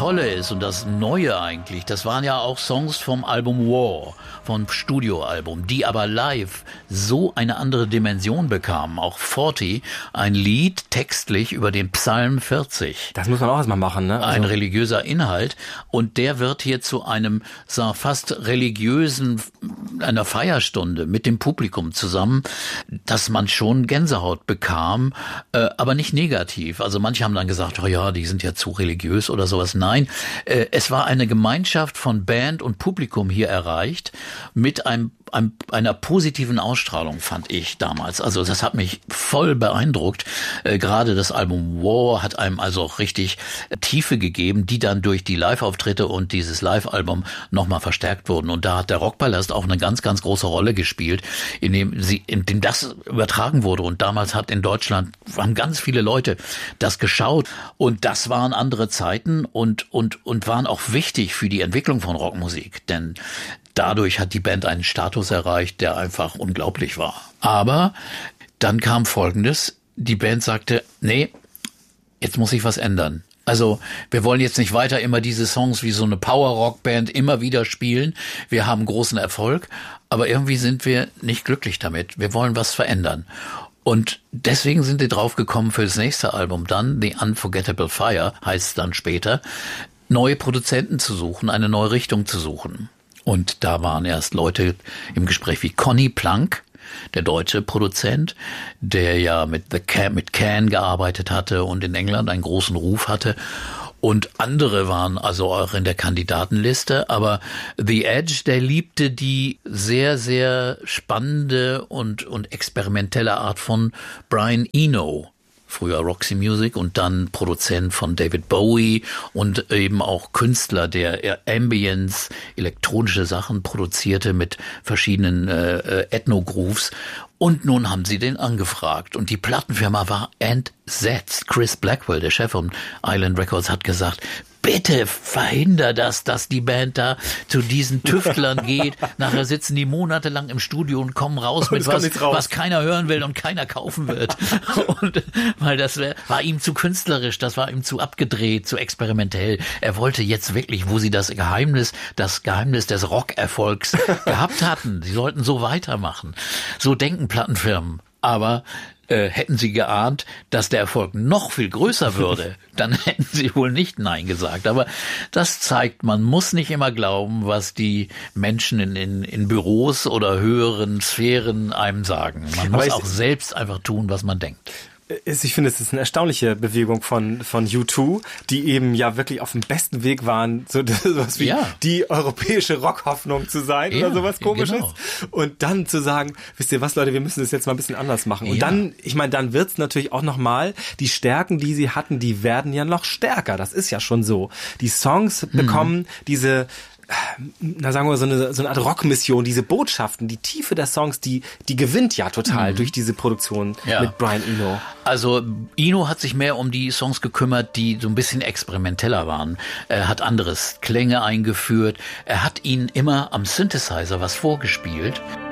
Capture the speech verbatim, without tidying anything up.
Tolle ist und das Neue eigentlich, das waren ja auch Songs vom Album War, vom Studioalbum, die aber live so eine andere Dimension bekamen. Auch vierzig, ein Lied textlich über den Psalm vierzig. Das muss man auch erstmal machen, ne? Also ein religiöser Inhalt. Und der wird hier zu einem, sag, fast religiösen, einer Feierstunde mit dem Publikum zusammen, dass man schon Gänsehaut bekam, äh, aber nicht negativ. Also manche haben dann gesagt, oh ja, die sind ja zu religiös oder sowas. Nein, äh, es war eine Gemeinschaft von Band und Publikum hier erreicht, mit einem, einem einer positiven Ausstrahlung, fand ich damals. Also das hat mich voll beeindruckt. Äh, gerade das Album War hat einem also auch richtig Tiefe gegeben, die dann durch die Live-Auftritte und dieses Live-Album nochmal verstärkt wurden. Und da hat der Rockpalast auch eine ganz, ganz große Rolle gespielt, in dem sie, in dem das übertragen wurde. Und damals hat in Deutschland, haben ganz viele Leute das geschaut. Und das waren andere Zeiten und, und, und waren auch wichtig für die Entwicklung von Rockmusik. Denn dadurch hat die Band einen Status erreicht, der einfach unglaublich war. Aber dann kam Folgendes. Die Band sagte, nee, jetzt muss sich was ändern. Also wir wollen jetzt nicht weiter immer diese Songs wie so eine Power-Rock-Band immer wieder spielen. Wir haben großen Erfolg, aber irgendwie sind wir nicht glücklich damit. Wir wollen was verändern. Und deswegen sind die draufgekommen für das nächste Album dann, The Unforgettable Fire, heißt es dann später, neue Produzenten zu suchen, eine neue Richtung zu suchen. Und da waren erst Leute im Gespräch wie Conny Plank, der deutsche Produzent, der ja mit The Can, mit Can gearbeitet hatte und in England einen großen Ruf hatte. Und andere waren also auch in der Kandidatenliste. Aber The Edge, der liebte die sehr, sehr spannende und, und experimentelle Art von Brian Eno. Früher Roxy Music und dann Produzent von David Bowie und eben auch Künstler, der Ambience, elektronische Sachen produzierte mit verschiedenen äh, Ethno-Grooves. Und nun haben sie den angefragt und die Plattenfirma war entsetzt. Chris Blackwell, der Chef von Island Records, hat gesagt, bitte verhinder das, dass die Band da zu diesen Tüftlern geht. Nachher sitzen die monatelang im Studio und kommen raus mit was, raus. was keiner hören will und keiner kaufen wird. Und, weil das wär, war ihm zu künstlerisch, das war ihm zu abgedreht, zu experimentell. Er wollte jetzt wirklich, wo sie das Geheimnis, das Geheimnis des Rockerfolgs gehabt hatten, sie sollten so weitermachen. So denken Plattenfirmen. Aber äh, hätten sie geahnt, dass der Erfolg noch viel größer würde, dann hätten sie wohl nicht Nein gesagt. Aber das zeigt, man muss nicht immer glauben, was die Menschen in, in, in Büros oder höheren Sphären einem sagen. Man muss auch selbst einfach tun, was man denkt. Ich finde, es ist eine erstaunliche Bewegung von von U zwei, die eben ja wirklich auf dem besten Weg waren, so sowas wie ja. die europäische Rockhoffnung zu sein ja, oder sowas Komisches. Genau. Und dann zu sagen, wisst ihr was, Leute, wir müssen das jetzt mal ein bisschen anders machen. Und ja. dann, ich meine, dann wird's natürlich auch nochmal, die Stärken, die sie hatten, die werden ja noch stärker. Das ist ja schon so. Die Songs bekommen mhm. diese na sagen wir so eine, so eine Art Rockmission, diese Botschaften, die Tiefe der Songs, die die gewinnt ja total mhm. durch diese Produktion ja. mit Brian Eno. Also Eno hat sich mehr um die Songs gekümmert, die so ein bisschen experimenteller waren. Er hat anderes Klänge eingeführt. Er hat ihnen immer am Synthesizer was vorgespielt.